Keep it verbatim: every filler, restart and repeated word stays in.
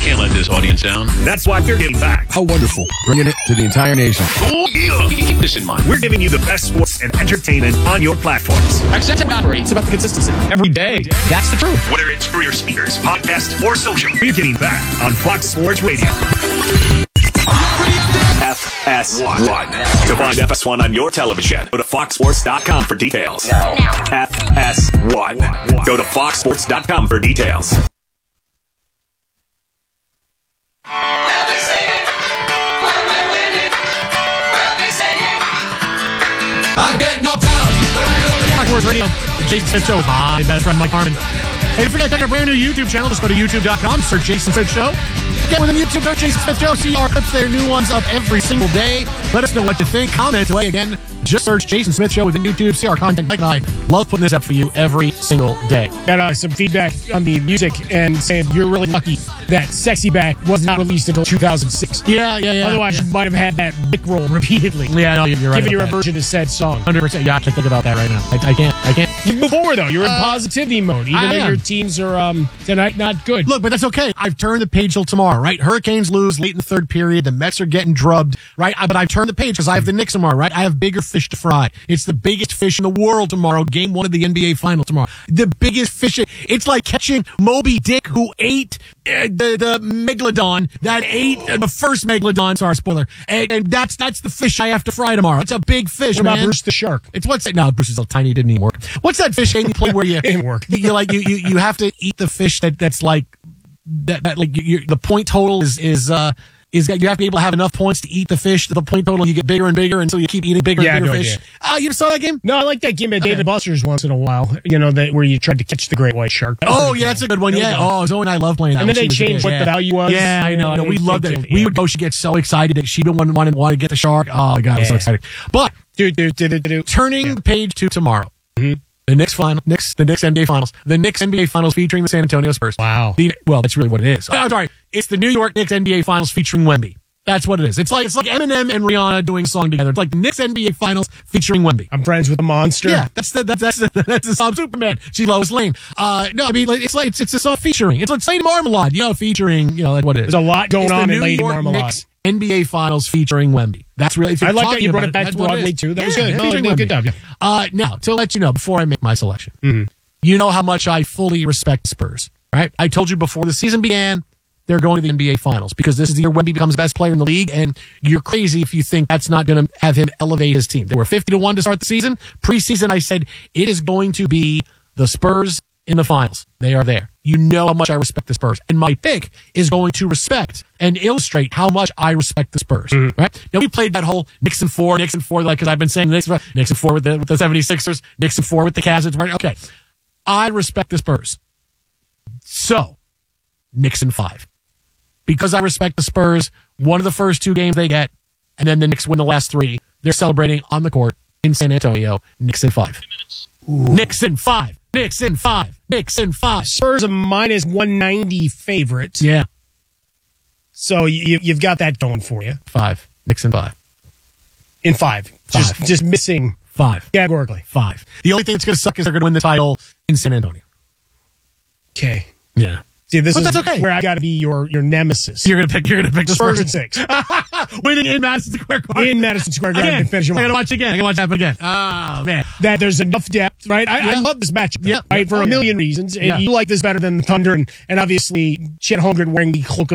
Can't let this audience down. That's why we're getting back. How wonderful. Bringing it to the entire nation. Oh, yeah. Keep this in mind. We're giving you the best sports and entertainment on your platforms. Accept and operate. It's about the consistency. Every day. That's the truth. Whether it's through your speakers, podcast, or social, we're getting back on Fox Sports Radio. F S one. To find F S one on your television, go to fox sports dot com for details. F S one. Go to fox sports dot com for details. I get no power. Fox Sports Radio, Jason Smith Show. My best friend Mike Harmon. Hey, don't forget to check our brand new YouTube channel. Just go to youtube dot com, search Jason Smith Show. Get within YouTube, search Jason Smith Show. See our clips there, new ones up every single day. Let us know what you think. Comment away again. Just search Jason Smith Show within YouTube. See our content. Mike and I love putting this up for you every single day. Got uh, some feedback on the music and saying you're really lucky that Sexy Back was not released until two thousand six. Yeah, yeah, yeah. Otherwise, yeah. you might have had that Rick roll repeatedly. Yeah, no, you're right. Giving you a that. version of said song. one hundred percent. Yeah, I can't think about that right now. I, I can't. I can't. You move forward, though. You're in Uh, positivity mode, even I though am. your teams are um, tonight not good. Look, but that's okay. I've turned the page till tomorrow, right? Hurricanes lose late in the third period. The Mets are getting drubbed, right? But I've turned the page because I have the Knicks tomorrow, right? I have bigger fish to fry. It's the biggest fish in the world tomorrow. Game one of the N B A final tomorrow. The biggest fish. It's like catching Moby Dick, who ate uh, the, the megalodon that ate uh, the first megalodon. Sorry, spoiler. And, and that's that's the fish I have to fry tomorrow. It's a big fish, What about man. Bruce the Shark? It's what's that? No, Bruce is so tiny. It didn't even work. What's that fish game you play where you Didn't work. You, you like you, you you have to eat the fish that that's like that that like you, you, the point total is is uh is that you have to be able to have enough points to eat the fish. The point total, you get bigger and bigger until you keep eating bigger Yeah, and bigger no fish. idea. Oh, you saw that game? No, I like that game at David Buster's once in a while. You know, that where you tried to catch the great white shark. That was Oh pretty yeah, cool. that's a good one. That was Yeah. fun. Oh, Zoe and I love playing that. And when then she they was a changed kid. what Yeah. the value was. Yeah, I know. I know. We They- loved they- it. yeah. We would go. She gets so excited that she didn't want, want, want to get the shark. Oh my god, I was so Yeah. excited. But Do, do, do, do, do. turning Yeah. the page to tomorrow. Mhm. The Knicks final, Knicks, the Knicks N B A Finals, the Knicks N B A Finals featuring the San Antonio Spurs. Wow. The, well, that's really what it is. Oh, I'm sorry, it's the New York Knicks N B A Finals featuring Wemby. That's what it is. It's like it's like Eminem and Rihanna doing a song together. It's like the Knicks N B A Finals featuring Wemby. I'm friends with the monster. Yeah, that's the that's that's the, that's the song Superman. She's Lois Lane. Uh, no, I mean like, it's like it's it's a song featuring. It's like Lady Marmalade, you know, featuring you know that's what it is. There's a lot going It's the on in New Lady York Marmalade. Knicks N B A Finals featuring Wemby. That's really. If you're I like that talking you brought about it back that's to what it Broadway, is. too. That was Yeah, good. yeah, No, featuring no, good Wemby. job, yeah. Uh, now to let you know before I make my selection, Mhm. you know how much I fully respect Spurs. Right? I told you before the season began, they're going to the N B A Finals because this is the year Wemby becomes the best player in the league, and you're crazy if you think that's not going to have him elevate his team. They were fifty to one to start the season. Preseason, I said it is going to be the Spurs in the finals. They are there. You know how much I respect the Spurs, and my pick is going to respect and illustrate how much I respect the Spurs. Mm-hmm. Right? Now we played that whole Knicks and four, Knicks and four, like because I've been saying Knicks, Knicks and four with the with the seventy-sixers, Knicks and four with the Cavs. Right? Okay, I respect the Spurs. So, Knicks in five. Because I respect the Spurs, one of the first two games they get, and then the Knicks win the last three. They're celebrating on the court in San Antonio. Knicks in five. Knicks in five. Knicks in five. Knicks in five. Spurs a minus one ninety favorite. Yeah, So you, you've got that going for you. five. Knicks in five. In five. Just, Five. just missing Five. categorically. Five. The only thing that's going to suck is they're going to win the title in San Antonio. Okay. Yeah. See, this But is that's okay. where I got to be your, your nemesis. You're going to pick. You're going to pick the Spurs Spurs. in six. Winning in Madison Square Garden. In Madison Square Garden Again. to finish them I got to off. watch again. I got to watch that again. Oh man. That there's enough depth, right? I, I Yeah. love this matchup, Yeah. right? For Oh, a yeah. million reasons. And Yeah. you like this better than the Thunder, and, and obviously Chet Holmgren wearing the cloak of